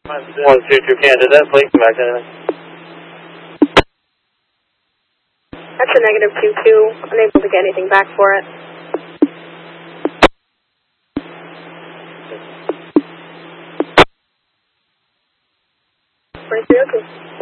122 Canada, please come back to That's a negative 22, unable to get anything back for it. Pretty good.